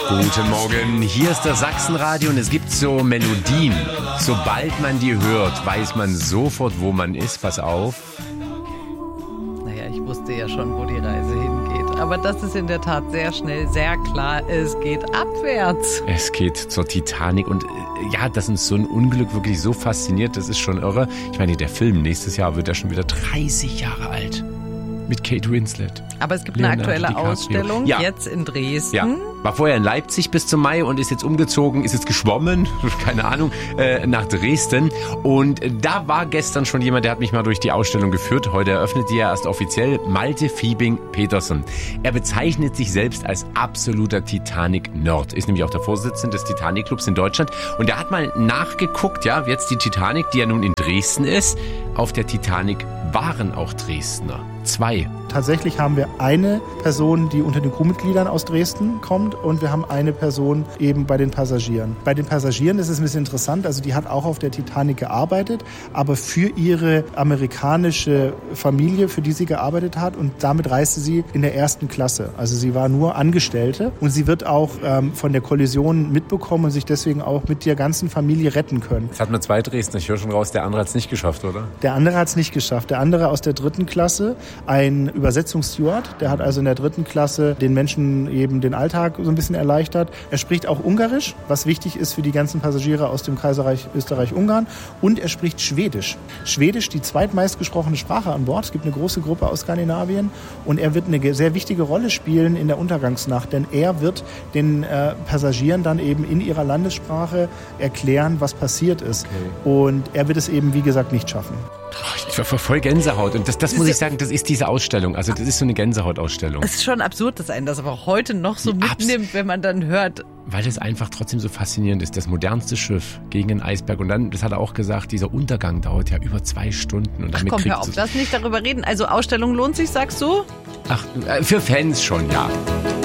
Guten Morgen, hier ist das Sachsenradio und es gibt so Melodien. Sobald man die hört, weiß man sofort, wo man ist. Pass auf. Naja, ich wusste ja schon, wo die Reise hingeht. Aber das ist in der Tat sehr schnell, sehr klar. Es geht abwärts. Es geht zur Titanic und ja, dass uns so ein Unglück wirklich so fasziniert, das ist schon irre. Ich meine, der Film nächstes Jahr wird ja schon wieder 30 Jahre alt. Mit Kate Winslet. Aber es gibt Leonardo eine aktuelle DiCaprio. Ausstellung, Ja. jetzt in Dresden. Ja, war vorher in Leipzig bis zum Mai und ist jetzt umgezogen, ist jetzt geschwommen, keine Ahnung, nach Dresden. Und da war gestern schon jemand, der hat mich mal durch die Ausstellung geführt. Heute eröffnet die ja erst offiziell, Malte Fiebing-Petersen. Er bezeichnet sich selbst als absoluter Titanic-Nerd. Ist nämlich auch der Vorsitzende des Titanic-Clubs in Deutschland. Und er hat mal nachgeguckt, ja, jetzt die Titanic, die ja nun in Dresden ist. Auf der Titanic waren auch Dresdner. 2. Tatsächlich haben wir eine Person, die unter den Crewmitgliedern aus Dresden kommt, und wir haben eine Person eben bei den Passagieren. Bei den Passagieren ist es ein bisschen interessant, also die hat auch auf der Titanic gearbeitet, aber für ihre amerikanische Familie, für die sie gearbeitet hat, und damit reiste sie in der ersten Klasse. Also sie war nur Angestellte und sie wird auch von der Kollision mitbekommen und sich deswegen auch mit der ganzen Familie retten können. Jetzt hat man 2 Dresdner, ich höre schon raus, der andere hat es nicht geschafft, oder? Der andere hat es nicht geschafft. Der andere aus der 3. Klasse, ein Übersetzungssteward, der hat also in der 3. Klasse den Menschen eben den Alltag so ein bisschen erleichtert. Er spricht auch Ungarisch, was wichtig ist für die ganzen Passagiere aus dem Kaiserreich Österreich-Ungarn. Und er spricht Schwedisch. Schwedisch, die zweitmeistgesprochene Sprache an Bord. Es gibt eine große Gruppe aus Skandinavien. Und er wird eine sehr wichtige Rolle spielen in der Untergangsnacht. Denn er wird den Passagieren dann eben in ihrer Landessprache erklären, was passiert ist. Okay. Und er wird es eben, wie gesagt, nicht schaffen. Ich war voll Gänsehaut. Und das muss ich sagen, das ist diese Ausstellung. Also das ist so eine Gänsehautausstellung. Es ist schon absurd, dass einen das aber auch heute noch so mitnimmt, wenn man dann hört. Weil das einfach trotzdem so faszinierend ist. Das modernste Schiff gegen den Eisberg. Und dann, das hat er auch gesagt, dieser Untergang dauert ja über 2 Stunden. Und damit Ach komm, hör auf, lass nicht darüber reden. Also Ausstellung lohnt sich, sagst du? Ach, für Fans schon, ja.